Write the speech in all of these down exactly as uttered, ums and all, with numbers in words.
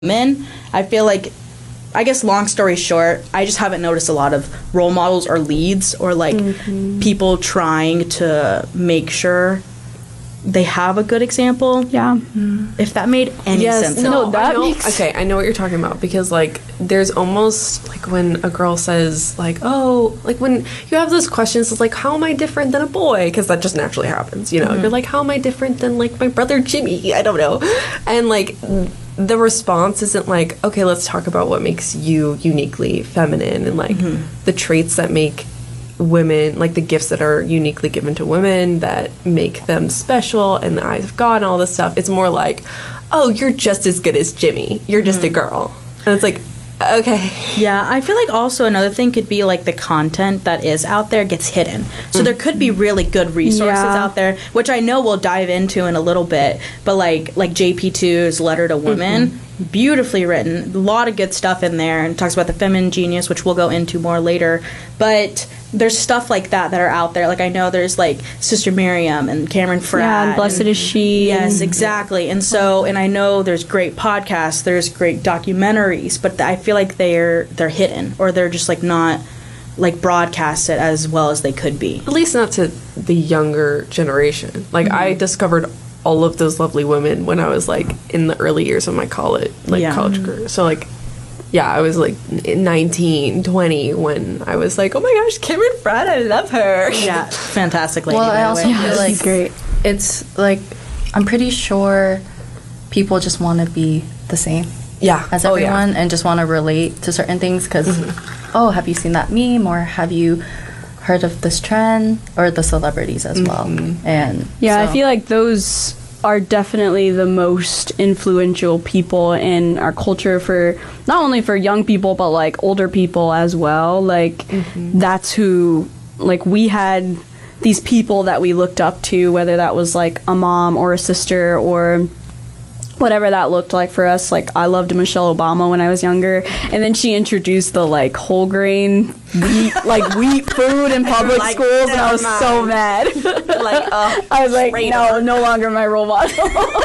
men, I feel like, I guess long story short, I just haven't noticed a lot of role models or leads or like mm-hmm. people trying to make sure they have a good example. Yeah. Mm. If that made any yes, sense. No, no that I know, makes okay, I know what you're talking about, because like there's almost like when a girl says like, oh, like when you have those questions, it's like, how am I different than a boy? Because that just naturally happens, you know. Mm-hmm. You're like, how am I different than like my brother Jimmy? I don't know. And like the response isn't like, okay, let's talk about what makes you uniquely feminine and like mm-hmm. the traits that make women, like the gifts that are uniquely given to women that make them special in the eyes of God and all this stuff. It's more like, oh, you're just as good as Jimmy. You're just mm. a girl. And it's like, okay. Yeah, I feel like also another thing could be like the content that is out there gets hidden. So mm. there could be really good resources yeah. out there, which I know we'll dive into in a little bit. But like like J P two's Letter to Women, mm-hmm. beautifully written, a lot of good stuff in there, and talks about the feminine genius, which we'll go into more later. But there's stuff like that that are out there. Like I know there's like Sister Miriam and Cameron Fradd. Yeah, and Blessed and, is She. Yes, exactly. And so, and I know there's great podcasts, there's great documentaries, but I feel like they're they're hidden, or they're just like not like broadcasted as well as they could be. At least not to the younger generation. Like mm-hmm. I discovered all of those lovely women when I was like in the early years of my college, like yeah. college career. So like, yeah, I was like nineteen, twenty when I was like, oh my gosh, Cameron Fradd, I love her. Yeah, fantastic lady. Well, I also way. feel yeah, like she's great. It's like, I'm pretty sure people just want to be the same. Yeah. As everyone, oh, yeah. and just want to relate to certain things because, mm-hmm. oh, have you seen that meme, or have you heard of this trend, or the celebrities as mm-hmm. well. And yeah, so. I feel like those are definitely the most influential people in our culture, for not only for young people but like older people as well. Like mm-hmm. that's who, like, we had these people that we looked up to, whether that was like a mom or a sister or whatever that looked like for us. Like I loved Michelle Obama when I was younger, and then she introduced the like whole grain wheat, like wheat food in public like, schools, and I was mind. so mad. Like uh, I was like, traitor. no, no longer my role model.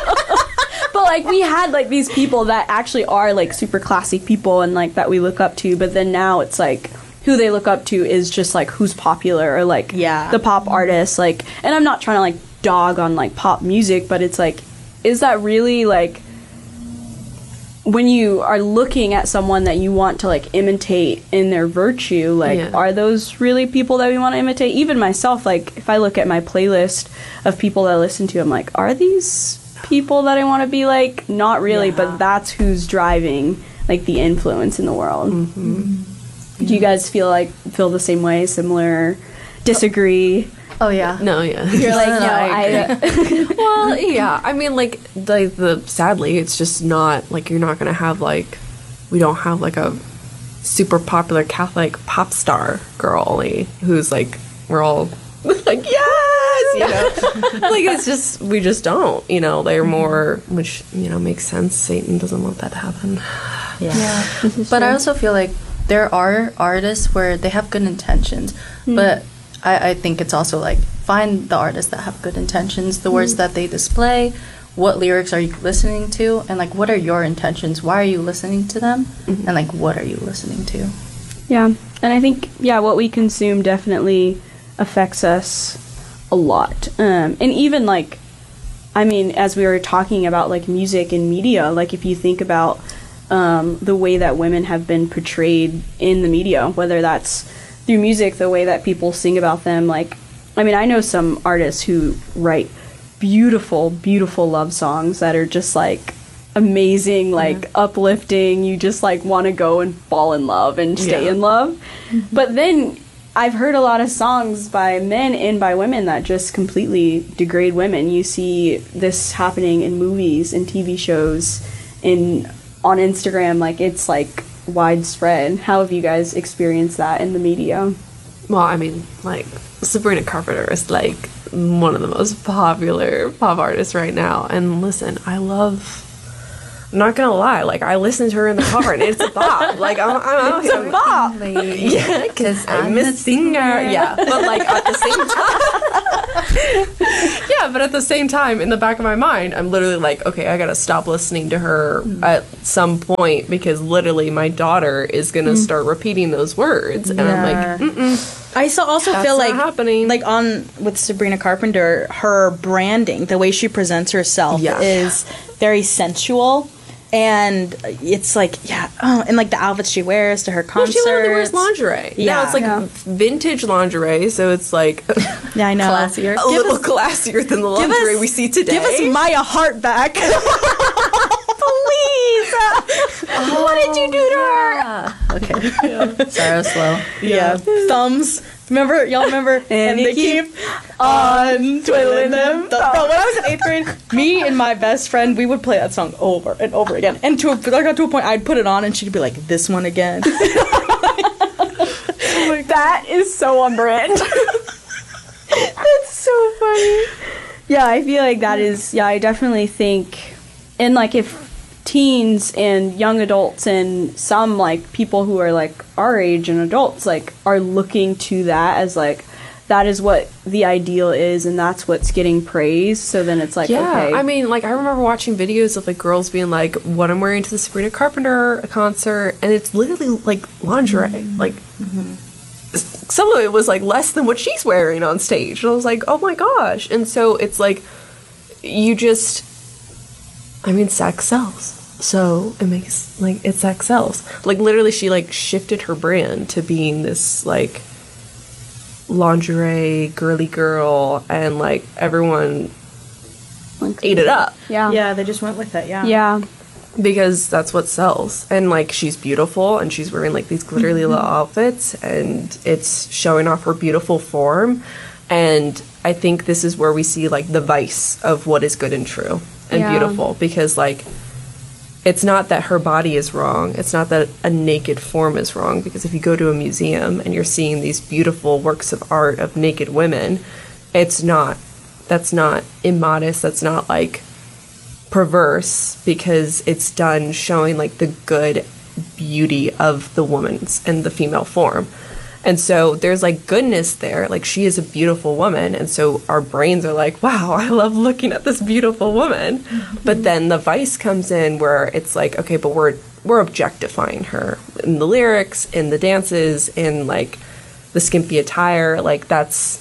But like we had like these people that actually are like super classy people and like that we look up to, but then now it's like who they look up to is just like who's popular, or like yeah. the pop artists. Like, and I'm not trying to like dog on like pop music, but it's like, is that really like, when you are looking at someone that you want to like imitate in their virtue, like yeah. are those really people that we want to imitate? Even myself, like if I look at my playlist of people that I listen to, I'm like, are these people that I want to be like? Not really, yeah. but that's who's driving like the influence in the world. Mm-hmm. Mm-hmm. Do you guys feel like feel the same way, similar, disagree? Oh yeah. No, yeah. You're like, no, I. Well, yeah. I mean, like, the, the sadly, it's just not like you're not gonna have like, we don't have like a super popular Catholic pop star girlie who's like, we're all like, yes, you know. Like it's just, we just don't, you know. They're more, which you know makes sense. Satan doesn't want that to happen. Yeah. yeah. But I also feel like there are artists where they have good intentions, mm. but I, I think it's also like, find the artists that have good intentions, the mm. words that they display, what lyrics are you listening to, and like what are your intentions? Why are you listening to them? Mm-hmm. And like what are you listening to? Yeah. And I think, yeah, what we consume definitely affects us a lot. Um, and even like, I mean, as we were talking about like music and media, like if you think about um, the way that women have been portrayed in the media, whether that's through music, the way that people sing about them, like, I mean, I know some artists who write beautiful, beautiful love songs that are just like amazing, like yeah. uplifting. You just like want to go and fall in love and stay yeah. in love. Mm-hmm. But then I've heard a lot of songs by men and by women that just completely degrade women. You see this happening in movies and T V shows, in on Instagram. Like it's like widespread. How have you guys experienced that in the media? Well, I mean, like, Sabrina Carpenter is like one of the most popular pop artists right now. And listen, I love, I'm not gonna lie, like I listen to her in the car and it's a bop. Like I'm, I'm out here. It's a bop. Yeah, because I'm a singer. Yeah, but like at the same time, Yeah, but at the same time, in the back of my mind, I'm literally like, okay, I gotta stop listening to her mm. at some point because literally my daughter is gonna mm. start repeating those words, and yeah. I'm like, mm-mm. I so also That's feel like happening. like on with Sabrina Carpenter, her branding, the way she presents herself yeah. is very sensual. And it's like, yeah, oh, and like the outfits she wears to her concerts. Well, she literally wears lingerie. Yeah. Now it's like yeah. vintage lingerie, so it's like yeah, I know. classier. A give little us, classier than the lingerie us, we see today. Give us Maya Hart back. Please. Oh, what did you do to yeah. her? Okay. Yeah. Sorry, I was slow. Yeah. yeah. Thumbs. Remember, y'all remember? And, and they keep, keep on twiddling them. The, the, when I was in eighth grade, me and my best friend, we would play that song over and over again. And to a, I got to a point, I'd put it on, and she'd be like, "This one again." Oh, that is so on brand. That's so funny. Yeah, I feel like that is. Yeah, I definitely think, and like if teens and young adults and some like people who are like our age and adults like are looking to that as like that is what the ideal is and that's what's getting praised, so then it's like yeah okay. I mean, like I remember watching videos of like girls being like, what I'm wearing to the Sabrina Carpenter concert, and it's literally like lingerie. Mm-hmm. Like mm-hmm. some of it was like less than what she's wearing on stage, and I was like, oh my gosh. And so it's like you just I mean, sex sells. So it makes, like, it sex sells. Like, literally, she, like, shifted her brand to being this, like, lingerie, girly girl, and, like, everyone like, ate it up. Yeah. Yeah, they just went with it, yeah. Yeah. Because that's what sells. And, like, she's beautiful, and she's wearing, like, these glittery mm-hmm. little outfits, and it's showing off her beautiful form. And I think this is where we see, like, the vice of what is good and true and yeah. beautiful. Because, like, it's not that her body is wrong. It's not that a naked form is wrong. Because if you go to a museum and you're seeing these beautiful works of art of naked women, it's not, that's not immodest. That's not, like, perverse, because it's done showing, like, the good beauty of the woman's and the female form. And so there's, like, goodness there. Like, she is a beautiful woman. And so our brains are like, wow, I love looking at this beautiful woman. Mm-hmm. But then the vice comes in where it's like, okay, but we're we're objectifying her in the lyrics, in the dances, in, like, the skimpy attire. Like, that's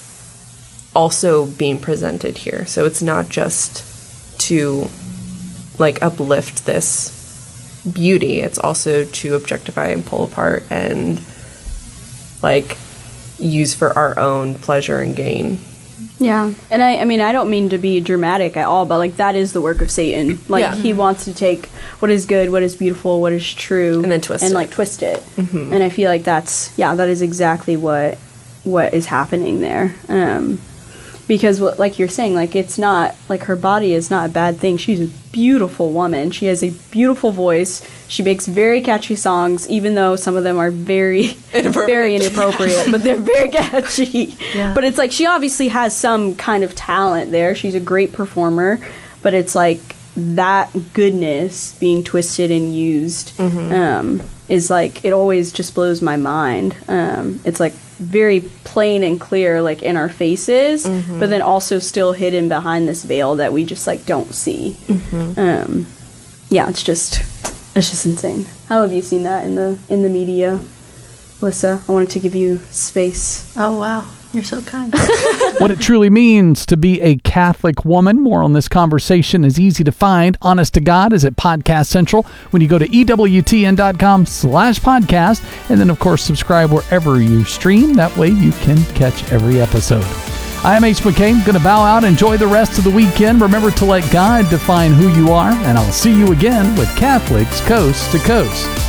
also being presented here. So it's not just to, like, uplift this beauty. It's also to objectify and pull apart and, like, use for our own pleasure and gain. Yeah. And I, I mean, I don't mean to be dramatic at all, but, like, that is the work of Satan. Like, yeah. he wants to take what is good, what is beautiful, what is true, and then twist and, it. like, twist it. Mm-hmm. And I feel like that's, yeah, that is exactly what what is happening there. Um, because, what, like you're saying, like, it's not, like, her body is not a bad thing. She's a beautiful woman. She has a beautiful voice. She makes very catchy songs, even though some of them are very, very inappropriate, but they're very catchy. Yeah. But it's like, she obviously has some kind of talent there. She's a great performer, but it's like, that goodness being twisted and used mm-hmm. um, is like, it always just blows my mind. Um, it's like, very plain and clear, like, in our faces, mm-hmm. but then also still hidden behind this veil that we just, like, don't see. Mm-hmm. Um, yeah, it's just, it's just insane. How have you seen that in the in the media, Lissa? I wanted to give you space. Oh wow, you're so kind. What it truly means to be a Catholic woman. More on this conversation is easy to find. Honest to God is at Podcast Central when you go to ewtn.com slash podcast. And then, of course, subscribe wherever you stream. That way you can catch every episode. I am H. McCain. Going to bow out. Enjoy the rest of the weekend. Remember to let God define who you are. And I'll see you again with Catholics Coast to Coast.